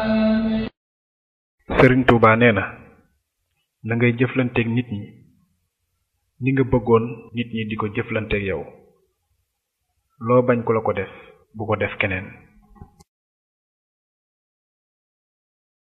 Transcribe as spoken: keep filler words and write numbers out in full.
Sëriñ Tuubaa nee na na ngay jëflanteeg nit ñi ni nga bëggoon nit ñi di ko jëflanteeg yow loo bañ ku la ko def bu ko def keneen